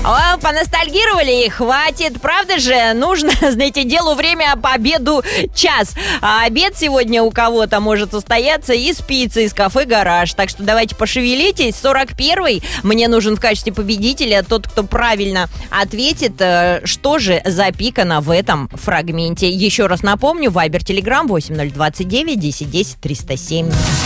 О, поностальгировали и хватит. Правда же, нужно, знаете, делу время, по обеду час. А обед сегодня у кого-то может состояться из пиццы, из кафе «Гараж». Так что давайте пошевелитесь. 41-й мне нужен в качестве победителя тот, кто правильно ответит, что же запикано в этом фрагменте. Еще раз напомню, Вайбер, Телеграм 8029 10 10 307.